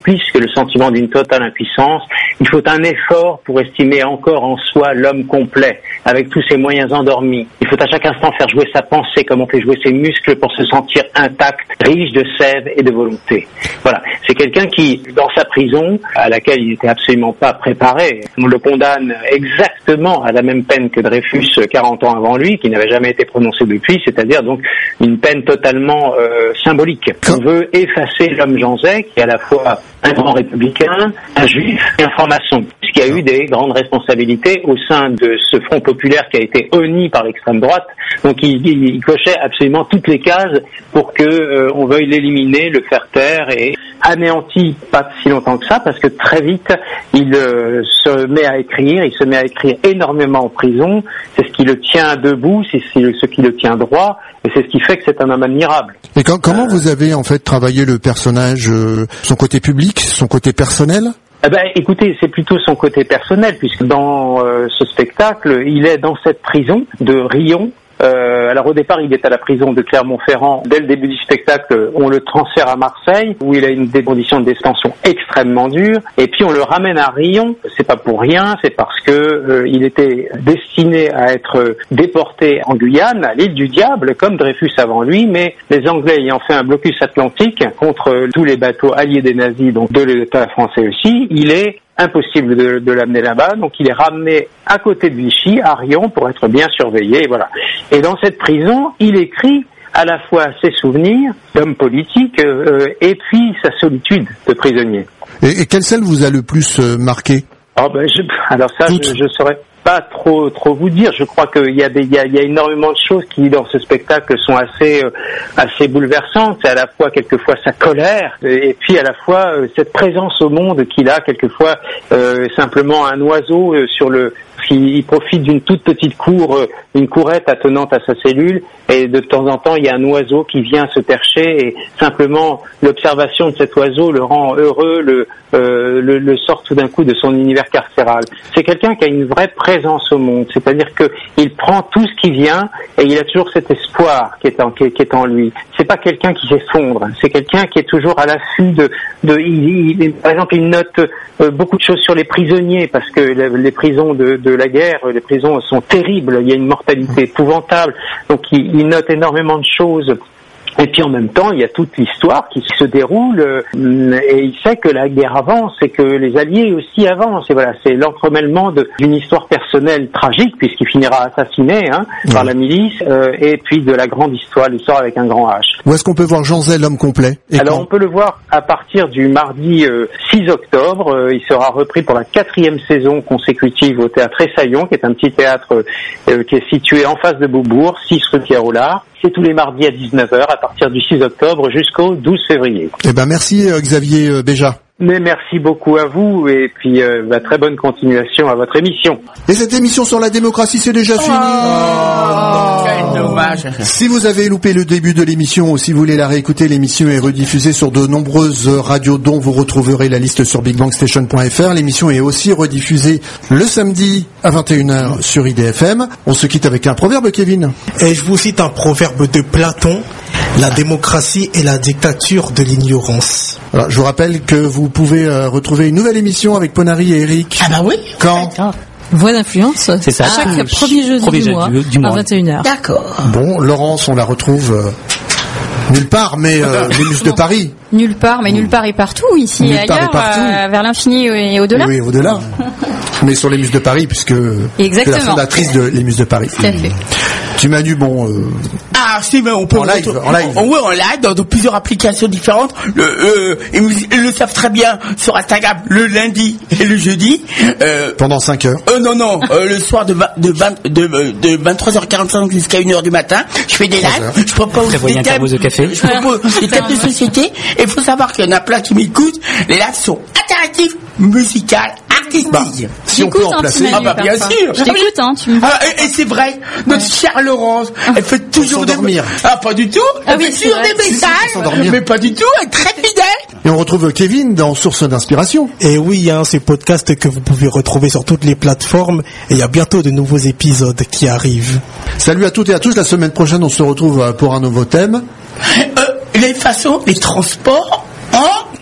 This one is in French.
plus que le sentiment d'une totale impuissance. Il faut un effort pour estimer encore en soi l'homme complet, avec tous ses moyens endormis. Il faut à chaque instant faire jouer sa pensée comme on fait jouer ses muscles pour se sentir intact, riche de sève et de volonté. Voilà, c'est quelqu'un qui, dans sa prison, à laquelle il n'était absolument pas préparé, on le condamne exactement à la même peine que Dreyfus 40 ans avant lui, qui n'avait jamais été prononcée depuis, c'est-à-dire donc une peine totalement symbolique. On veut effacer l'homme Jean Zay, qui est à la fois un grand républicain, un juif et un franc-maçon, qui a eu des grandes responsabilités au sein de ce front populaire qui a été honni par l'extrême droite. Donc il cochait absolument toutes les cases pour que on veuille l'éliminer, le faire taire, et anéanti pas si longtemps que ça, parce que très vite il se met à écrire énormément en prison. C'est ce qui le tient debout, c'est ce qui le tient droit, et c'est ce qui fait que c'est un homme admirable. Et comment vous avez en fait travaillé le personnage, son côté public, son côté personnel? Écoutez, c'est plutôt son côté personnel, puisque dans ce spectacle, il est dans cette prison de Riom. Alors au départ, il est à la prison de Clermont-Ferrand. Dès le début du spectacle, on le transfère à Marseille, où il a des conditions de détention extrêmement dures. Et puis on le ramène à Riom. C'est pas pour rien, c'est parce que il était destiné à être déporté en Guyane, à l'île du Diable, comme Dreyfus avant lui. Mais les Anglais ayant fait un blocus atlantique contre tous les bateaux alliés des nazis, donc de l'État français aussi, il est impossible de l'amener là-bas, donc il est ramené à côté de Vichy, à Riom, pour être bien surveillé, et voilà. Et dans cette prison, il écrit à la fois ses souvenirs d'homme politique et puis sa solitude de prisonnier. Et quelle scène vous a le plus marqué? Alors ça, je saurais pas trop vous dire. Je crois qu'il y a énormément de choses qui dans ce spectacle sont assez bouleversantes. C'est à la fois quelquefois sa colère et puis à la fois cette présence au monde qu'il a quelquefois simplement un oiseau il profite d'une toute petite une courette attenante à sa cellule, et de temps en temps il y a un oiseau qui vient se percher, et simplement l'observation de cet oiseau le rend heureux, le sort tout d'un coup de son univers carcéral. C'est quelqu'un qui a une vraie présence au monde, c'est-à-dire que il prend tout ce qui vient et il a toujours cet espoir qui est en lui. C'est pas quelqu'un qui s'effondre, c'est quelqu'un qui est toujours à l'affût par exemple, il note beaucoup de choses sur les prisonniers, parce que les prisons de la guerre, les prisons sont terribles, il y a une mortalité épouvantable, donc il note énormément de choses. Et puis en même temps, il y a toute l'histoire qui se déroule, et il sait que la guerre avance et que les Alliés aussi avancent. Et voilà, c'est l'entremêlement d'une histoire personnelle tragique, puisqu'il finira assassiné par la milice, et puis de la grande histoire, l'histoire avec un grand H. Où est-ce qu'on peut voir Jean Zay, l'homme complet? Alors on peut le voir à partir du mardi 6 octobre. Il sera repris pour la 4e saison consécutive au théâtre Essaillon, qui est un petit théâtre qui est situé en face de Beaubourg, 6 rue Pierre-Aulard. C'est tous les mardis à 19h à partir du 6 octobre jusqu'au 12 février. Merci Xavier Béja. Mais merci beaucoup à vous, et puis très bonne continuation à votre émission. Et cette émission sur la démocratie, c'est déjà fini. Quel dommage. Si vous avez loupé le début de l'émission ou si vous voulez la réécouter, l'émission est rediffusée sur de nombreuses radios dont vous retrouverez la liste sur bigbangstation.fr. L'émission est aussi rediffusée le samedi à 21h sur IDFM. On se quitte avec un proverbe, Kevin. Et je vous cite un proverbe de Platon. La démocratie est la dictature de l'ignorance. Alors, je vous rappelle que vous pouvez retrouver une nouvelle émission avec Ponary et Eric. Ah bah oui. Quand Voix d'influence. C'est ça. Chaque premier jeudi du mois à 21h. D'accord. Bon, Laurence, on la retrouve nulle part, mais les Muses de Paris. Nulle part, mais nulle part et partout, ici et ailleurs, vers l'infini et au-delà. Oui, au-delà. Mais sur les Muses de Paris, puisque c'est la fondatrice de les Muses de Paris. Tout à fait. Tu m'as dit, Ah, si, mais on peut... En live. Oui, en live, dans plusieurs applications différentes. Ils le savent très bien sur Instagram, le lundi et le jeudi. Pendant 5 heures. Non, le soir de 23h45 jusqu'à 1h du matin. Je fais des lives, je propose des thèmes de café. Je propose des thèmes de société. Et il faut savoir qu'il y en a plein qui m'écoutent. Les lives sont interactifs, musicales, artistiques. Si on peut en placer. Bien sûr. Je t'écoute, tu me dis. Et c'est vrai, notre chère Laurence, elle fait toujours des... pas du tout. Elle fait toujours des messages, mais pas du tout. Elle est très fidèle. Et on retrouve Kevin dans Source d'inspiration. Et oui, ces podcasts que vous pouvez retrouver sur toutes les plateformes. Et il y a bientôt de nouveaux épisodes qui arrivent. Salut à toutes et à tous. La semaine prochaine, on se retrouve pour un nouveau thème. Les façons, les transports,